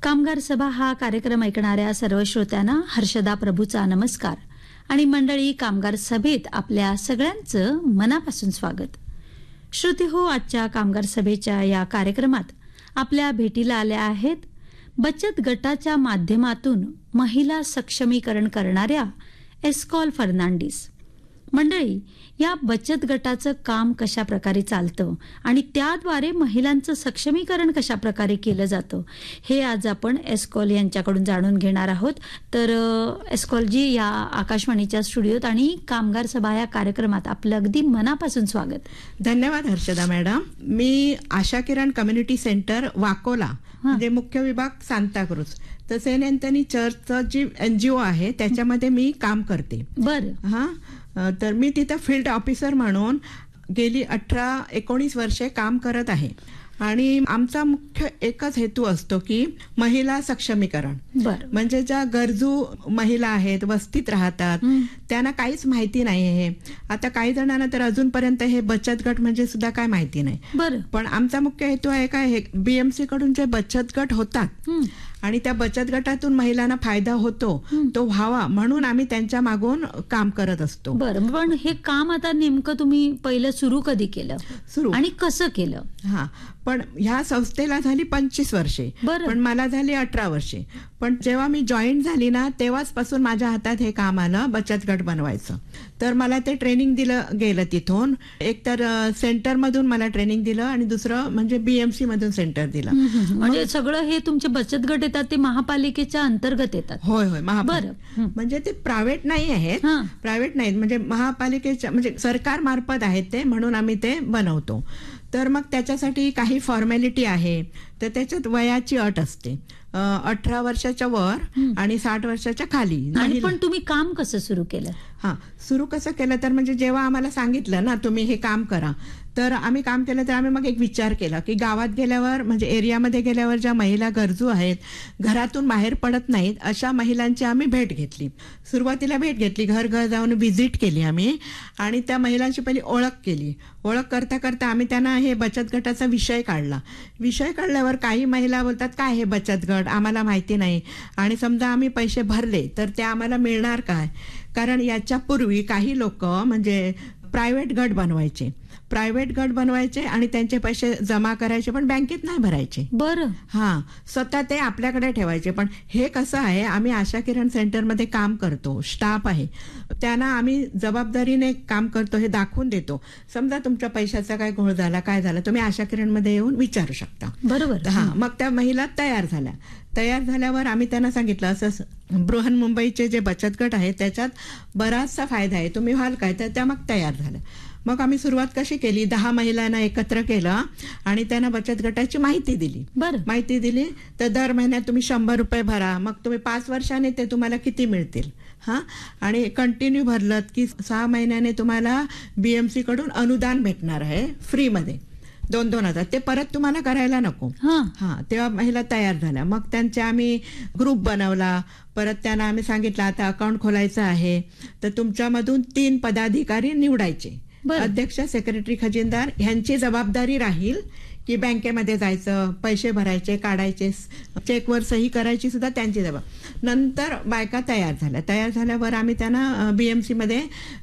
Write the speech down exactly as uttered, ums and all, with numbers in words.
कामगार सभा हा कार्यक्रम ऐकणाऱ्या सर्व श्रोत्यांना हर्षदा प्रभूचा नमस्कार आणि मंडळी कामगार सभेत आपल्या सगळ्यांचं मनापासून स्वागत. श्रोते हो, आजच्या कामगार सभेच्या या कार्यक्रमात आपल्या भेटीला आल्या आहेत बचत गटाच्या माध्यमातून महिला सक्षमीकरण करणाऱ्या एस्कॉल फर्नांडिस. मंडळी, या बचत गटाचं काम कशा प्रकारे चालतं आणि त्याद्वारे महिलांचं सक्षमीकरण कशा प्रकारे केलं जातं हे आज आपण एस्कॉल यांच्याकडून जाणून घेणार आहोत. तर एस्कॉलजी, या आकाशवाणीच्या स्टुडिओत आणि कामगार सभा या कार्यक्रमात आपलं अगदी मनापासून स्वागत. धन्यवाद हर्षदा मॅडम. मी आशा किरण कम्युनिटी सेंटर वाकोला म्हणजे मुख्य विभाग सांताक्रुझ तर सेंट अँथनी चर्चचं जी एनजीओ आहे त्याच्यामध्ये मी काम करते. बरं. हा, तर मी तिथं फील्ड ऑफिसर म्हणून गेली अठरा एकोणीस वर्षे काम करत आहे आणि आमचा मुख्य एकच हेतू असतो की महिला सक्षमीकरण. म्हणजे ज्या गरजू महिला आहेत, वस्तीत राहतात, त्यांना काहीच माहिती नाही आहे. आता काही जणांना तर अजूनपर्यंत हे बचत गट म्हणजे सुद्धा काय माहिती नाही. बरं. पण आमचा मुख्य हेतू आहे काय, हे बीएमसी कडून जे बचत गट होतात आणि त्या बचत गटातून महिलांना फायदा होतो तो व्हावा म्हणून आम्ही त्यांच्या मागून काम करत असतो. बरं. पण हे काम आता नेमकं तुम्ही पहिलं सुरू कधी केलं सुरू आणि कसं केलं? हा, पण ह्या संस्थेला झाली पंचवीस वर्षे, पण मला झाली अठरा वर्षे. पण जेव्हा मी जॉईन झाली ना तेव्हाच पासून माझ्या हातात हे काम आलं बचत गट बनवायचं. तर मला ते ट्रेनिंग दिलं गेलं तिथून. एक तर सेंटर मधून मला ट्रेनिंग दिलं आणि दुसरं म्हणजे बीएमसी मधून सेंटर दिलं. म्हणजे सगळं हे तुमचे बचत गट येतात ते महापालिकेच्या अंतर्गत येतात? होय होय, महापालिका. म्हणजे ते प्रायव्हेट नाही आहेत, प्रायव्हेट नाहीत, म्हणजे महापालिकेच्या म्हणजे सरकार मार्फत आहेत ते, म्हणून आम्ही ते बनवतो. तर मग त्याच्यासाठी काही फॉर्मॅलिटी आहे. तर त्याच्यात वयाची अट असते, अठरा वर्षाच्या वर आणि साठ वर्षाच्या खाली. आणि पण तुम्ही काम कसं सुरू केलं? हा, सुरू कसं केलं तर म्हणजे जेव्हा आम्हाला सांगितलं ना तुम्ही हे काम करा, तर आम्ही काम केलं. तर आम्ही मग एक विचार केला की गावात गेल्यावर म्हणजे एरियामध्ये गेल्यावर ज्या महिला गरजू आहेत, घरातून बाहेर पडत नाहीत, अशा महिलांची आम्ही भेट घेतली. सुरुवातीला भेट घेतली, घर घर जाऊन व्हिजिट केली आम्ही आणि त्या महिलांची पहिली ओळख केली. ओळख करता करता आम्ही त्यांना हे बचत गटाचा विषय काढला. विषय काढल्यावर काही महिला बोलतात काय हे बचत गट आम्हाला माहिती नाही, आणि समजा आम्ही पैसे भरले तर ते आम्हाला मिळणार काय. कारण याच्या पूर्वी काही लोक म्हणजे प्रायव्हेट गट बनवायचे प्रायव्हेट गट बनवायचे आणि त्यांचे पैसे जमा करायचे पण बँकेत नाही भरायचे. बरं. हा, स्वतः ते आपल्याकडे ठेवायचे. पण हे कसं आहे, आम्ही आशा किरण सेंटरमध्ये काम करतो, स्टाफ आहे, त्यांना आम्ही जबाबदारीने काम करतो हे दाखवून देतो. समजा तुमच्या पैशाचा काय घोळ झाला, काय झालं, तुम्ही आशा किरणमध्ये येऊन विचारू शकता. बरोबर. हा, मग त्या महिला तयार झाल्या. तयार झाल्यावर आम्ही त्यांना सांगितलं असं बृहन मुंबईचे जे बचत गट आहेत त्याच्यात बराचसा फायदा आहे, तुम्ही व्हाल काय. तर त्या मग तयार झाल्या. मग आम्ही सुरुवात कशी केली, दहा महिलांना एकत्र केलं आणि त्यांना बचत गटाची माहिती दिली. माहिती दिली तर दर महिन्यात तुम्ही शंभर रुपये भरा, मग तुम्ही पाच वर्षाने ते तुम्हाला किती मिळतील. हा, आणि कंटिन्यू भरलं की सहा महिन्याने तुम्हाला बीएमसी कडून अनुदान भेटणार आहे फ्रीमध्ये, दोन दोन हजार. ते परत तुम्हाला करायला नको. हा, तेव्हा महिला तयार झाल्या. मग त्यांचे आम्ही ग्रुप बनवला. परत त्यांना आम्ही सांगितलं आता अकाउंट खोलायचं आहे तर तुमच्यामधून तीन पदाधिकारी निवडायचे. अध्यक्ष, सेक्रेटरी, खजिनदार ह्यांची जबाबदारी राहील की बँकेमध्ये जायचं, पैसे भरायचे, काढायचे, चेकवर सही करायची सुद्धा त्यांची जबाबदारी. नंतर बायका तयार झाल्या. तयार झाल्यावर आम्ही त्यांना बीएमसी मध्ये